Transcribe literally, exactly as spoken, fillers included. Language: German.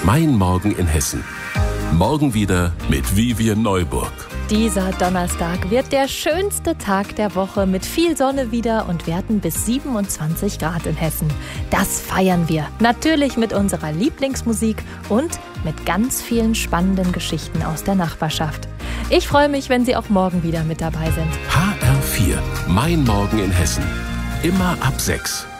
Mein Morgen in Hessen. Morgen wieder mit Vivian Neuburg. Dieser Donnerstag wird der schönste Tag der Woche mit viel Sonne wieder und Werten bis siebenundzwanzig Grad in Hessen. Das feiern wir. Natürlich mit unserer Lieblingsmusik und mit ganz vielen spannenden Geschichten aus der Nachbarschaft. Ich freue mich, wenn Sie auch morgen wieder mit dabei sind. H R vier. Mein Morgen in Hessen. Immer ab sechs.